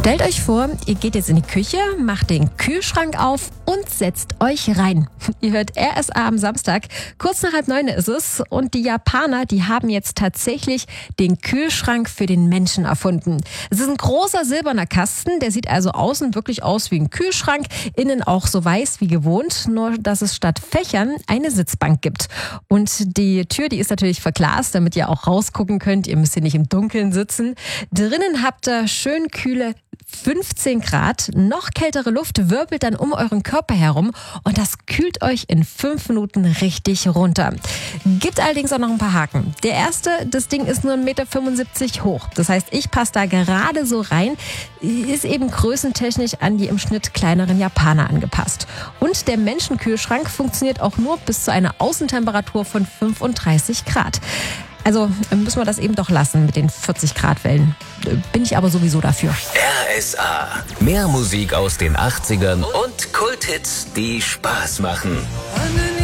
Stellt euch vor, ihr geht jetzt in die Küche, macht den Kühlschrank auf und setzt euch rein. Ihr hört RSA am Samstag, kurz nach 8:30 ist es. Und die Japaner, die haben jetzt tatsächlich den Kühlschrank für den Menschen erfunden. Es ist ein großer silberner Kasten, der sieht also außen wirklich aus wie ein Kühlschrank, innen auch so weiß wie gewohnt, nur dass es statt Fächern eine Sitzbank gibt. Und die Tür, die ist natürlich verglast, damit ihr auch rausgucken könnt. Ihr müsst hier nicht im Dunkeln sitzen. Drinnen habt ihr schön kühle 15 Grad, noch kältere Luft wirbelt dann um euren Körper herum und das kühlt euch in 5 Minuten richtig runter. Gibt allerdings auch noch ein paar Haken. Der erste, das Ding ist nur 1,75 Meter hoch. Das heißt, ich passe da gerade so rein, ist eben größentechnisch an die im Schnitt kleineren Japaner angepasst. Und der Menschenkühlschrank funktioniert auch nur bis zu einer Außentemperatur von 35 Grad. Also müssen wir das eben doch lassen mit den 40 Grad Wellen. Bin ich aber sowieso dafür. RSA. Mehr Musik aus den 80ern und Kulthits, die Spaß machen.